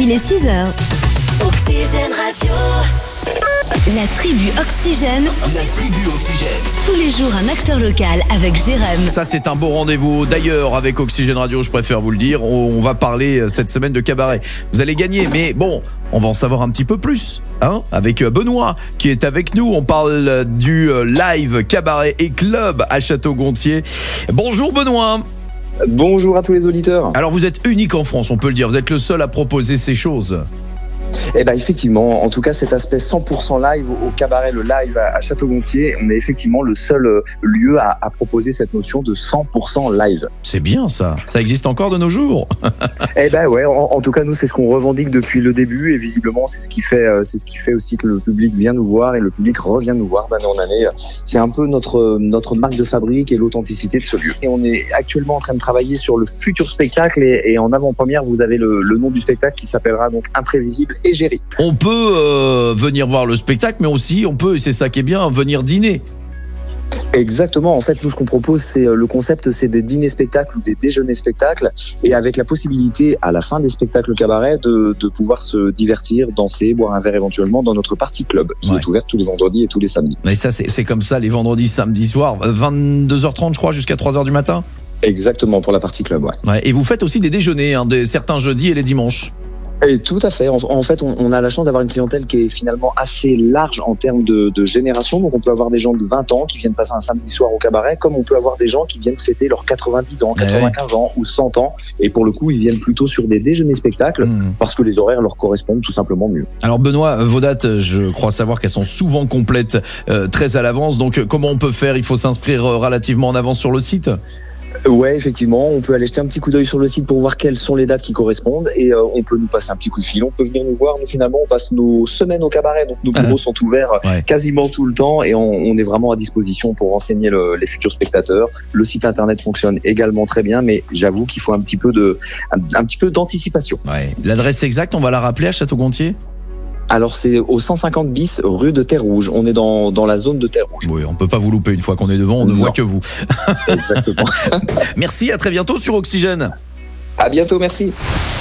Il est 6h. Oxygène Radio. La tribu Oxygène. La tribu Oxygène. Tous les jours, un acteur local avec Jérém. Ça, c'est un beau rendez-vous. D'ailleurs, avec Oxygène Radio, je préfère vous le dire, on va parler cette semaine de cabaret. Vous allez gagner, mais bon, on va en savoir un petit peu plus, hein, avec Benoît qui est avec nous. On parle du live cabaret et club à Château-Gontier. Bonjour Benoît. Bonjour à tous les auditeurs. Alors, vous êtes unique en France, on peut le dire. Vous êtes le seul à proposer ces choses. Eh ben effectivement, en tout cas cet aspect 100% live au cabaret, le live à Château-Gontier, on est effectivement le seul lieu à proposer cette notion de 100% live. C'est bien ça existe encore de nos jours. Eh ben ouais, en tout cas nous c'est ce qu'on revendique depuis le début et visiblement c'est ce qui fait aussi que le public vient nous voir et le public revient nous voir d'année en année. C'est un peu notre marque de fabrique et l'authenticité de ce lieu. Et on est actuellement en train de travailler sur le futur spectacle et en avant-première vous avez le nom du spectacle qui s'appellera donc Imprévisible et Géry. On peut venir voir le spectacle, mais aussi on peut, et c'est ça qui est bien, venir dîner. Exactement, en fait nous ce qu'on propose c'est le concept, c'est des dîners spectacles ou des déjeuners spectacles et avec la possibilité à la fin des spectacles cabaret de pouvoir se divertir, danser, boire un verre éventuellement dans notre party club qui est ouverte tous les vendredis et tous les samedis. Et ça c'est comme ça les vendredis, samedis soirs, 22h30 je crois jusqu'à 3h du matin. Exactement, pour la party club, ouais. Et vous faites aussi des déjeuners, certains jeudis et les dimanches. Et tout à fait. En fait, on a la chance d'avoir une clientèle qui est finalement assez large en termes de génération. Donc, on peut avoir des gens de 20 ans qui viennent passer un samedi soir au cabaret, comme on peut avoir des gens qui viennent fêter leurs 90 ans, 95 ans ou 100 ans. Et pour le coup, ils viennent plutôt sur des déjeuners spectacles parce que les horaires leur correspondent tout simplement mieux. Alors, Benoît, vos dates, je crois savoir qu'elles sont souvent complètes, très à l'avance. Donc, comment on peut faire ? Il faut s'inscrire relativement en avance sur le site ? Ouais, effectivement, on peut aller jeter un petit coup d'œil sur le site pour voir quelles sont les dates qui correspondent et on peut nous passer un petit coup de fil, on peut venir nous voir. Nous finalement, on passe nos semaines au cabaret, donc nos bureaux sont ouverts quasiment tout le temps et on est vraiment à disposition pour renseigner les futurs spectateurs. Le site internet fonctionne également très bien, mais j'avoue qu'il faut un petit peu d'anticipation. Ouais. L'adresse exacte, on va la rappeler à Château-Gontier ? Alors c'est au 150 bis rue de Terre Rouge. On est dans la zone de Terre Rouge. Oui, on peut pas vous louper une fois qu'on est devant, on ne voit que vous. Exactement. Merci, à très bientôt sur Oxygène. À bientôt, merci.